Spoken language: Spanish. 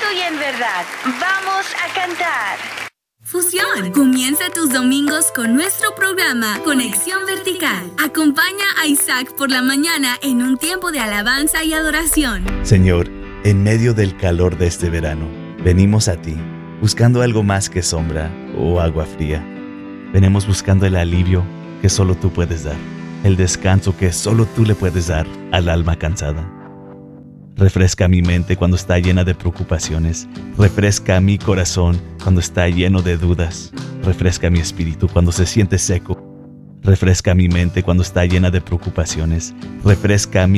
y en verdad. Vamos a cantar. Fusión. Comienza tus domingos con nuestro programa Conexión Vertical. Acompaña a Isaac por la mañana en un tiempo de alabanza y adoración. Señor, en medio del calor de este verano, venimos a ti, buscando algo más que sombra o agua fría. Venimos buscando el alivio que solo tú puedes dar, el descanso que solo tú le puedes dar al alma cansada. Refresca mi mente cuando está llena de preocupaciones. Refresca mi corazón cuando está lleno de dudas. Refresca mi espíritu cuando se siente seco. Refresca mi mente cuando está llena de preocupaciones. Refresca mi